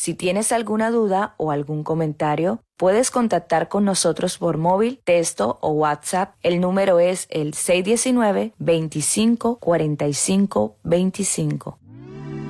Si tienes alguna duda o algún comentario, puedes contactar con nosotros por móvil, texto o WhatsApp. El número es el 619-2545-25.